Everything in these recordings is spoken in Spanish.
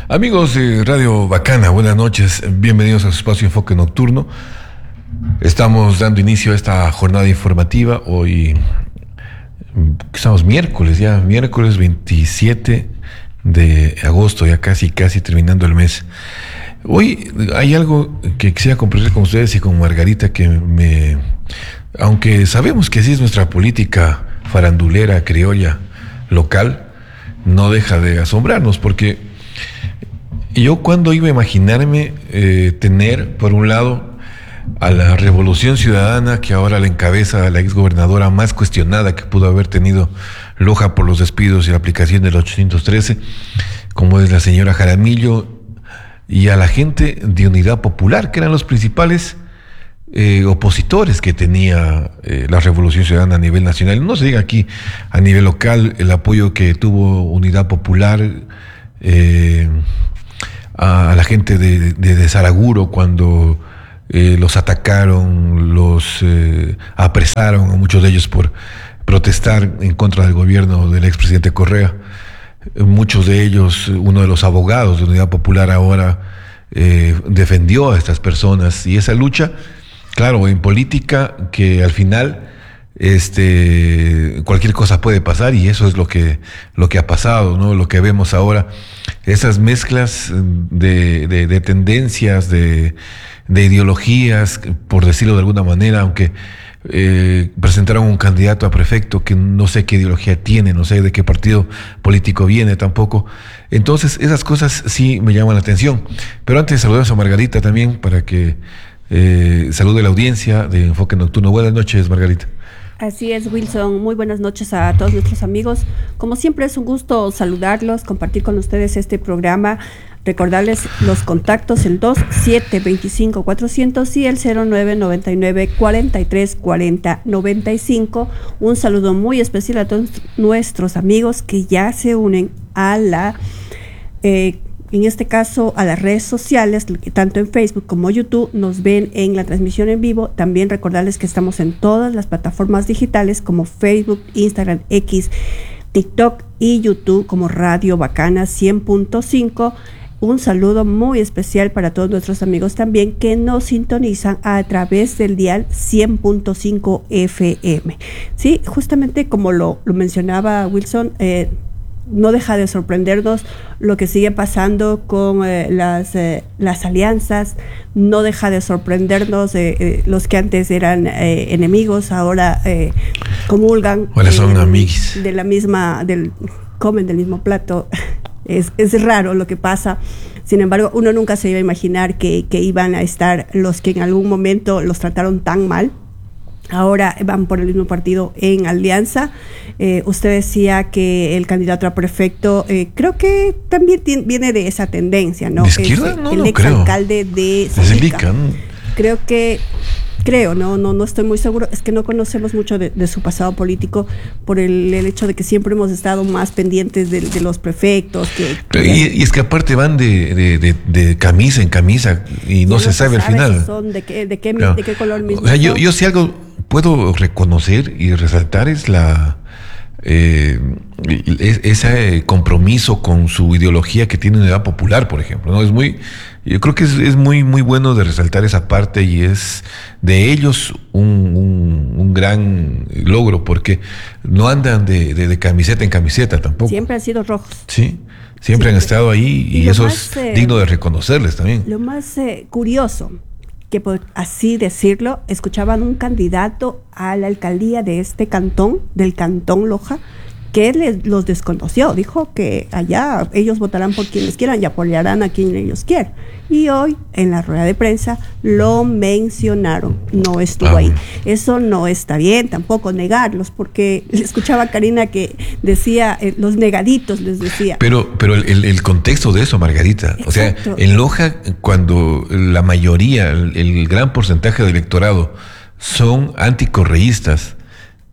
Amigos de Radio Bacana, buenas noches, bienvenidos a su espacio Enfoque Nocturno. Estamos dando inicio a esta jornada informativa. Hoy estamos miércoles 27 de agosto, ya casi terminando el mes. Hoy hay algo que quisiera compartir con ustedes y con Margarita aunque sabemos que así es nuestra política farandulera, criolla, local, no deja de asombrarnos, porque yo cuando iba a imaginarme tener, por un lado, a la Revolución Ciudadana, que ahora la encabeza la exgobernadora más cuestionada que pudo haber tenido Loja por los despidos y la aplicación del 813, como es la señora Jaramillo, y a la gente de Unidad Popular, que eran los principales opositores que tenía la Revolución Ciudadana a nivel nacional. No se diga aquí a nivel local el apoyo que tuvo Unidad Popular a la gente de Saraguro cuando los atacaron, los apresaron a muchos de ellos por protestar en contra del gobierno del expresidente Correa. Muchos de ellos, uno de los abogados de Unidad Popular ahora defendió a estas personas, y esa lucha, claro, en política, que al final cualquier cosa puede pasar, y eso es lo que ha pasado, ¿no? Lo que vemos ahora, esas mezclas de tendencias, de ideologías, por decirlo de alguna manera, aunque presentaron un candidato a prefecto que no sé qué ideología tiene, no sé de qué partido político viene tampoco. Entonces esas cosas sí me llaman la atención. Pero antes saludamos a Margarita también para que salude a la audiencia de Enfoque Nocturno. Buenas noches, Margarita. Así es, Wilson. Muy buenas noches a todos nuestros amigos. Como siempre es un gusto saludarlos, compartir con ustedes este programa. Recordarles los contactos, el 2725-400 y el 0999-4340-95. Un saludo muy especial a todos nuestros amigos que ya se unen a en este caso a las redes sociales, tanto en Facebook como YouTube, nos ven en la transmisión en vivo. También recordarles que estamos en todas las plataformas digitales como Facebook, Instagram, X, TikTok y YouTube como Radio Bacana 100.5. Un saludo muy especial para todos nuestros amigos también que nos sintonizan a través del dial 100.5 FM. Sí, justamente como lo mencionaba Wilson, no deja de sorprendernos lo que sigue pasando con las alianzas. No deja de sorprendernos los que antes eran enemigos, ahora comulgan. Ahora son amigos. Comen del mismo plato. Es raro lo que pasa. Sin embargo, uno nunca se iba a imaginar que iban a estar los que en algún momento los trataron tan mal. Ahora van por el mismo partido en alianza. Usted decía que el candidato a prefecto, creo que también viene de esa tendencia, ¿no? ¿De izquierda? El exalcalde de Salica. No estoy muy seguro. Es que no conocemos mucho de su pasado político por el hecho de que siempre hemos estado más pendientes de los prefectos. Y es que aparte van de camisa en camisa y no se sabe al final. ¿De qué color mismo? O sea, yo si algo puedo reconocer y resaltar es ese compromiso con su ideología que tiene Unidad Popular, por ejemplo, ¿no? Yo creo que es muy bueno de resaltar esa parte, y es de ellos un gran logro, porque no andan de camiseta en camiseta tampoco. Siempre han sido rojos. Sí, siempre han estado ahí, y eso es digno de reconocerles también. Lo más curioso, que por así decirlo, escuchaban un candidato a la alcaldía de este cantón, del Cantón Loja, que los desconoció. Dijo que allá ellos votarán por quienes quieran y apoyarán a quien ellos quieran. Y hoy, en la rueda de prensa, lo mencionaron. No estuvo ahí. Eso no está bien, tampoco negarlos, porque escuchaba a Karina que decía, los negaditos les decía. Pero el contexto de eso, Margarita, exacto. O sea, en Loja, cuando la mayoría, el gran porcentaje del electorado son anticorreístas,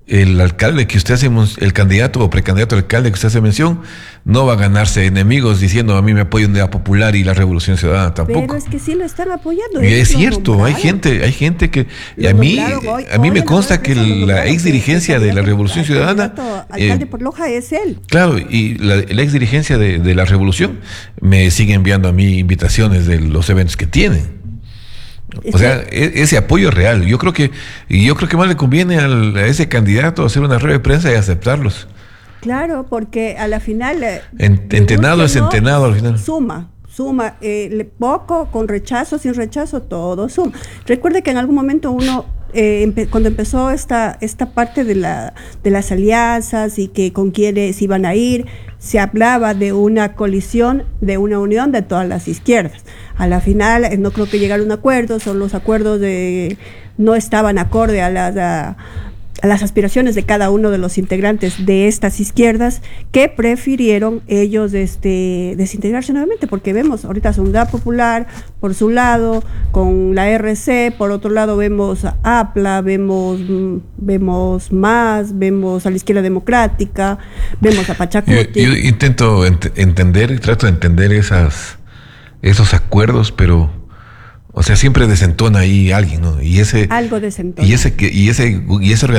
el alcalde que usted hace, el candidato o precandidato al alcalde que usted hace mención, no va a ganarse enemigos diciendo a mí me apoya Unidad Popular y la Revolución Ciudadana tampoco. Pero es que sí lo están apoyando. Y es cierto, hay gente que a mí me consta que la ex dirigencia de la Revolución Ciudadana, alcalde por Loja es él. Claro, y la ex dirigencia de la Revolución me sigue enviando a mí invitaciones de los eventos que tienen. O sea, ese apoyo es real. Yo creo que más le conviene a ese candidato hacer una rueda de prensa y aceptarlos. Claro, porque a la final entenado es entenado al final. Suma, poco, con rechazo, sin rechazo, todo suma. Recuerde que en algún momento uno, cuando empezó esta parte de las alianzas y que con quienes iban a ir, se hablaba de una colisión, de una unión de todas las izquierdas. A la final no creo que llegaron a un acuerdo, son los acuerdos no estaban acorde a las aspiraciones de cada uno de los integrantes de estas izquierdas, que prefirieron ellos desintegrarse nuevamente, porque vemos ahorita Unidad Popular por su lado, con la RC, por otro lado vemos a APLA, vemos MAS, vemos a la Izquierda Democrática, vemos a Pachacuti. Yo intento trato de entender esos acuerdos, pero o sea, siempre desentona ahí alguien, ¿no? Algo desentona. Y ese